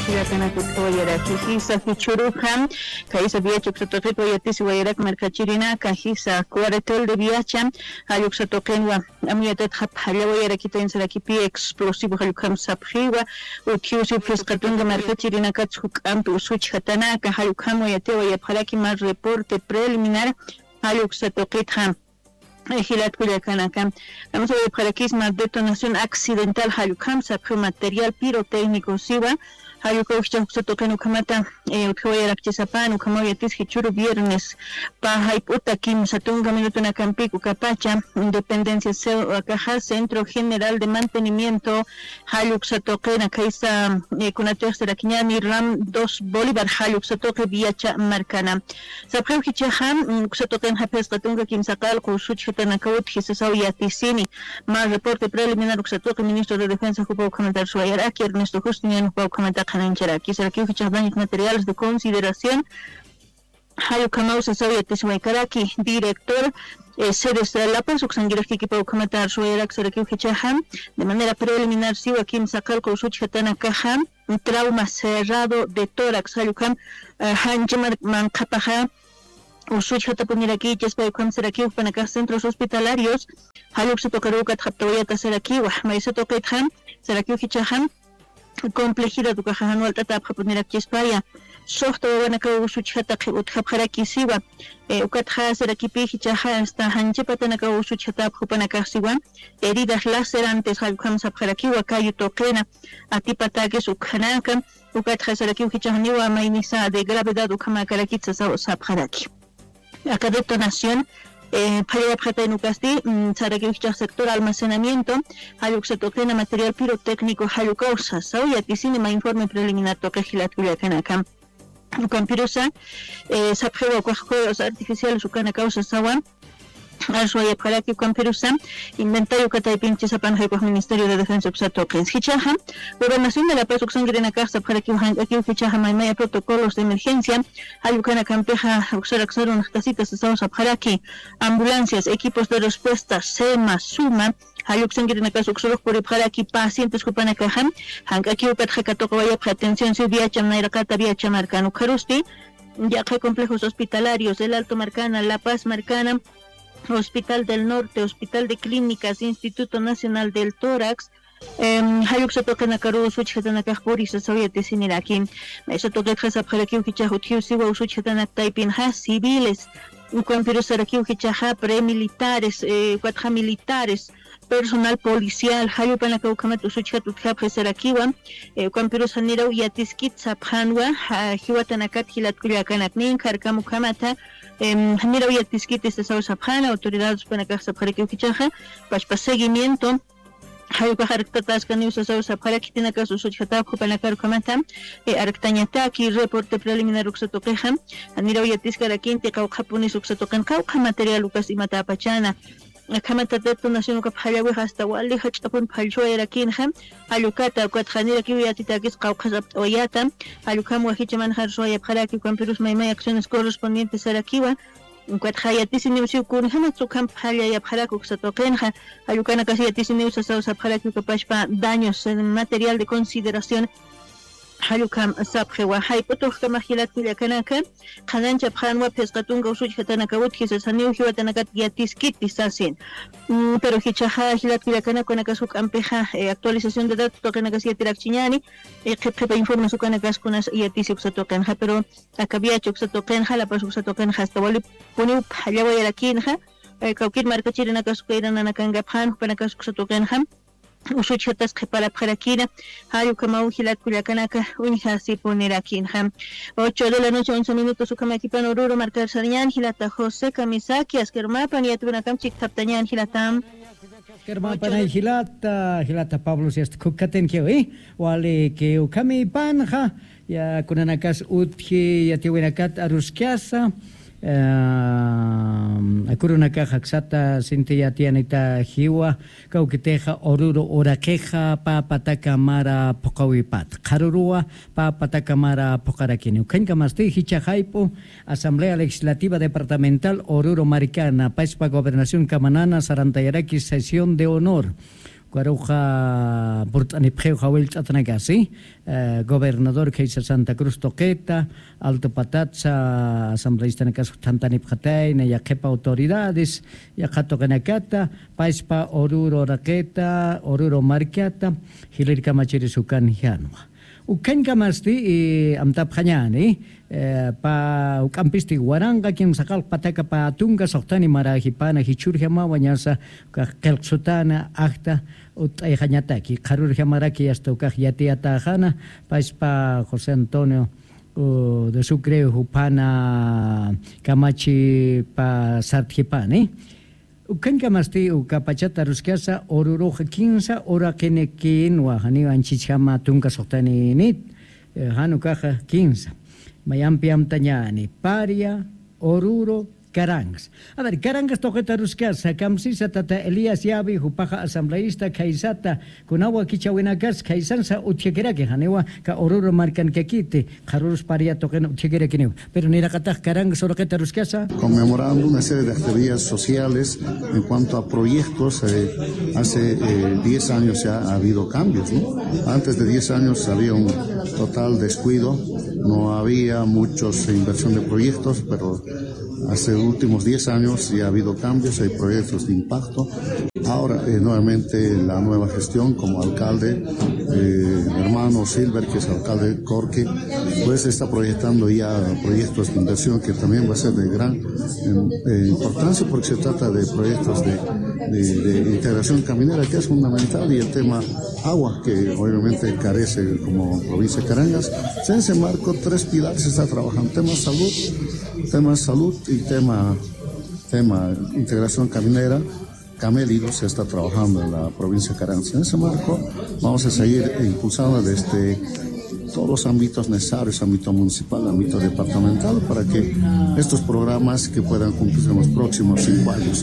Chilacana Kutoyera, Kijisa Hichuruham, Kaisa Viacho Sotoqueto Yatis Guayarak Mercachirina, Kajisa, Cuaretel de Viacha, Ayuxatoquenwa, Amiatet Hapalawayara Kita in Sarakipi, explosivo Halukam Saphiwa, Ukiusi Pescatunga Mercachirina Katsuk Ampu Switch Hatanaka, Halukamo Yateo Yapalaki más reporte preliminar, Ayuxatoquetam. Ejilat Culiacanacam. Vamos a ver para aquí es más detonación accidental Hayukam, sapio material pirotécnico Siwa. Hayuko Sotocan Ukamata, Uthoya Chisapan, Ukamoyatis Hichuru viernes, Pahaiputa Kim Satunga Minutuna Campico Capacha, Independencia Caja, Centro General de Mantenimiento, Hayuk Satoquen, Kaisa Kunater Serakiñani, Ram 2 Bolívar, Hayuk Satoque Viacha Marcana. Sapio Hichaham, Satoquen Hapes Katunga Kim Sakal, Kusuchitanacaut, Hisasau Yatisini, más reporte preliminar Uxatoque, Ministro de Defensa, Jupo comentar su Ayaraki, Ernesto Justiniano, Jupo comentar Canancheraki, Sarakiu daños materiales de consideración. Hayukamau Sasawi Teshuaykaraki, director sedes de la paz, Uxangiraki, Pau comentar su Ayarak, Sarakiu Hichaham, de manera preliminar, Siwa Kim Sakal, Kusuchatana Kaham, un trauma cerrado de tórax, Hayukam, Hanjamar Mankapaha. Usuchata Puniraki, Chespayukam Seraki, Panaka centros hospitalarios, Haluk Sotokaruka, Taptoyata Seraki, Maisoto Ketham, Seraki Hichaham, complejidad du Kahan Waltata, Puniraki Espaya, Sohto Wanaka Usuchata, Uthaparaki Siwa, Ukatha Seraki Hichaha, hasta Hanchepatanaka Usuchata, Pupanaka Siwa, heridas lacerantes, Halukam Sapharaki, Wakayu Tokena, Atipataques, Ukhanaka, Ukatha Seraki Hichahaniwa, Mainisa de gravedad, Ukamakaraki, Sapharaki. Acá detonación, para Prata en Ucasti, Sarakiucha sector almacenamiento, Hayuxatoquena material pirotécnico, Hayucausa, Sauya, Ticinema informe preliminar, Toquejilat Culiacanacam. Campirosa, Sapjeva, Juegos artificiales, Ucana causa Sawan. Arsuaya para que Campirusa, inventario Catay Pinches Apanja y Ministerio de Defensa Uxatoques. Hichaha, Gobernación de la Paz Uxangrena Casa para que Hichaha Maimaya protocolos de emergencia, Ayucana Campeja, Uxaraxaron, Tacitas, Estados Abjaraki, ambulancias, equipos de respuesta, SEMA, SUMA, Ayuxangrena Casa Uxorok por Ibjaraki, pacientes Cupanacajam, Hankaki Upatjacatocovaya, atención, si viacha, Nairakata, viacha Marcano, Carusti, ya que complejos hospitalarios, el Alto Marcana, La Paz Marcana, Hospital del Norte, Hospital de Clínicas, Instituto Nacional del Tórax, Hayuk Sotocan Akaru, Suchetanak Boris, Soviet Siniraki, Sotoket Hasaparakiu Hichahutiu, Siwa, Suchetanak Taipin Has, civiles, Cuampiros Sarakiu Hichaha, premilitares, cuatro militares, personal policial, Hayupanaka Ukamatu Suchatu Sarakiwa, Cuampiros Hanirau Yatiskit Saphanwa, Hiwatanakat Hilat Kuliakanaknin, Karkamukamata, Mira, hoy Tisquites de Sao Sapjana, autoridades para casa para que fichaje, para seguimiento. Hay que hartar news de Sao Sapjana que tiene caso Sochata, para la comenta, Arctañataki, reporte preliminar Uxatoqueja, Mira, hoy Tiscara Quinte, Caucapunis Uxatocan, Cauca material Lucas y Matapachana. Kamata detonación que Palawe hasta Wali Hachapun Palcho era Kinham, Alukata, Quatjanira Kiwiatitakis, Caucasap Oyata, Alukam Wahichaman Harsoya Paraki, Campirus Maimay, acciones correspondientes a Rakiwa, Quatjayatisimus Kunham, Tsukam Palaya Paraku Satokenja, Alukana Casiatisimus a Paraki Kapashpa, daños en material de consideración. Halukam Saphewa, Hypotoka Mahilat Kuliakanaka, Kanancha Panwa Pescatunga Suchatanakawut, his Sanu Hiwatanakat Yatis Kitisasin. Pero Hichaha, Hilat Kuliakana, Konakasuk Ampeja, actualización de datos, Tokanakasia Tirakchiñani, Kepa informa Sukanakas Kunas Yatis Uxatokanha, pero Akabia Chuxatokanha, la Pasuxatokanha, hasta Wali Punu, Halawa Yarakinha, Kaukit Markachirinakas Kairananakangapan, Panakasuxatokanha. Usuchatas que para Parakina, Hayukamau Hilat Kuliakanaka, Unihasi Punerakinham. 8 de la noche, 11 minutos, Ukamakipan Oruro, Marcar Sarian, Hilata José Kamisaki, Askermapan, y Atunakam Chik Taptañan, Hilatam. Askermapan, Hilata Pablo, si es Kukaten Kio, Wale que Ukami Panja, ya Kunanakas Utki, Yatiwinakat Aruskiasa. Kurunaka haksata sintia tianita hiwa kaukiteja oruro orakeja pa pataka mara pokawipat karurua pa pataka mara pokarakini ukenka masti hichajaipo Asamblea Legislativa Departamental Oruro Maricana Paispa Gobernación Camanana Sarantayaraki sesión de honor Guaruja Burtanipgeu Jawel Chatnagasi, gobernador Keisa Santa Cruz Toqueta, Alto Patatza, asambleísta Nakas Tantanipjatei, Yakepa autoridades, Yakato Ganakata, Paispa Oruro Raqueta, Oruro Marquiata, Hilirka Machirisukan Hianwa. Uken kamasti amtap khanyani pa ukampisti waranga kim sakal pataka pa tunga soktani marahipana hichurhama wanyasa ka kelksutana akta ut ay khanyataki kharurhamaraki hasta ka yatiata khana pa José Antonio de Sucre hupana kamachi pa sarthipani uken kamasti ukapachata ruskiasa oruroja 15 ora kenekin wahani anchichama tunga soktani nit hanukaja 15 mayampiam tañani paria oruro Carangas. A ver, Carangas toqueta ruskiasa kamsisa tata Elías Yavi hupaja asambleísta kaisata kunawa kichawinakas kaisansa utyekeraki hanewa ka oruro marcan que quite jarurus paria toquen utyekeraki pero ni la kataj Carangas toqueta ruskiasa conmemorando una serie de actividades sociales en cuanto a proyectos. Hace 10 años ya ha habido cambios, ¿no? Antes de 10 años había un total descuido, no había muchos inversión de proyectos, pero hace últimos 10 años ya ha habido cambios, hay proyectos de impacto. Ahora nuevamente la nueva gestión como alcalde, hermano Silver, que es alcalde de Corque, pues está proyectando ya proyectos de inversión que también va a ser de gran importancia porque se trata de proyectos de integración caminera que es fundamental, y el tema agua que obviamente carece como provincia de Carangas. En ese marco 3 pilares se está trabajando: tema salud y tema integración caminera. Camélido se está trabajando en la provincia de Carangas. En ese marco vamos a seguir impulsando desde todos los ámbitos necesarios, ámbito municipal, ámbito departamental, para que estos programas que puedan cumplirse en los próximos 5 años.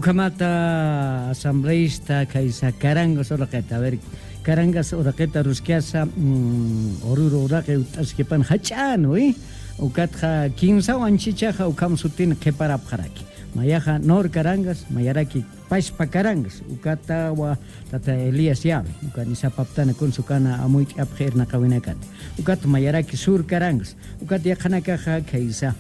Ukamata asambleísta kaisa Carangas Oraqueta, a ver, Carangas Oraqueta ruskiasa oruro oraqe utaskepan hachano, ukatja 15 anchichaja ukam sutin keparap haraki. Mayaja Nor Carangas, Mayaraki Paispa Carangas, Ukata wa tata Elías Yavi, Ukanisa Paptana con su cana a muy abjerna kawinakat. Ukat Mayaraki Sur Carangas, Ukat Yakanakaja Kaisa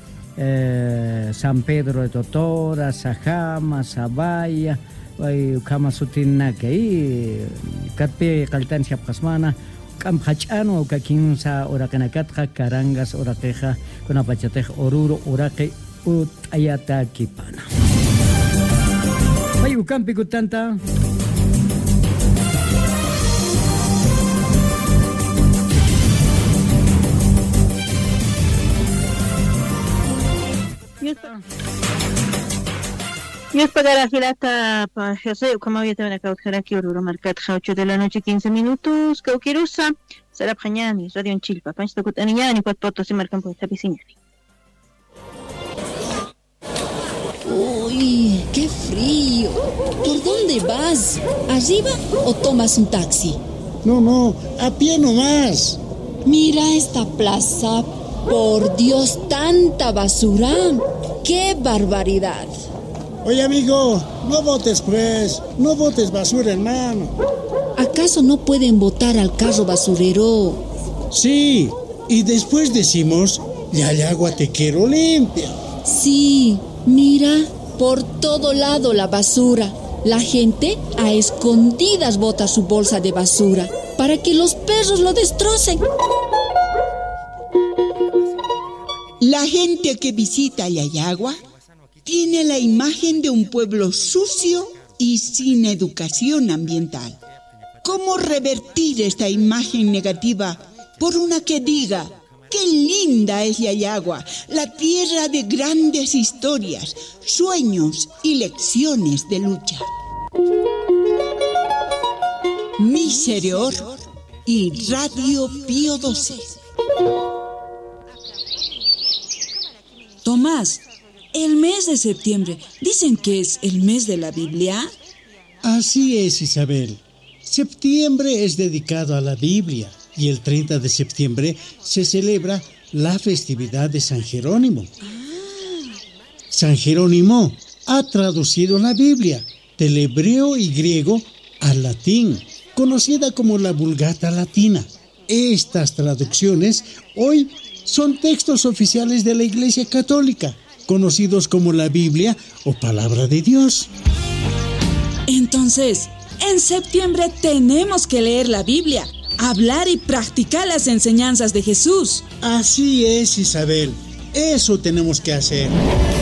San Pedro de Totora, Sajama, Sabaya, Ukama Sutinaka, Katpe Kaltan Siapasmana, Kampachano, Ukakinsa, Orakanakatja, Carangas, Orateja, con Apachateja, Oruro, Orake. Ayata Kipana. Bayu kampi kutanta. Dios pagará girata para José, como había también acá aquí Oruro Marcat 8 de la noche 15 minutos, Cauquirusa, Sara Pañani, Radio en Chilpa, Pancho Cutaniani, Cuatpoto se marcan por esta piscina. Uy, qué frío. ¿Por dónde vas? ¿Arriba o tomas un taxi? No, a pie nomás. Mira esta plaza. Por Dios, tanta basura. ¡Qué barbaridad! Oye, amigo, no botes pues. No botes basura, hermano. ¿Acaso no pueden botar al carro basurero? Sí, y después decimos, ya hay agua te quiero limpia. Sí. Mira, por todo lado la basura. La gente a escondidas bota su bolsa de basura para que los perros lo destrocen. La gente que visita Yayagua tiene la imagen de un pueblo sucio y sin educación ambiental. ¿Cómo revertir esta imagen negativa por una que diga: qué linda es Yayagua, la tierra de grandes historias, sueños y lecciones de lucha? Miserior y Radio Pío XII. Tomás, el mes de septiembre, dicen que es el mes de la Biblia. Así es, Isabel. Septiembre es dedicado a la Biblia. Y el 30 de septiembre se celebra la festividad de San Jerónimo. San Jerónimo ha traducido la Biblia del hebreo y griego al latín, conocida como la Vulgata Latina. Estas traducciones hoy son textos oficiales de la Iglesia Católica, conocidos como la Biblia o Palabra de Dios. Entonces, en septiembre tenemos que leer la Biblia, hablar y practicar las enseñanzas de Jesús. Así es, Isabel. Eso tenemos que hacer.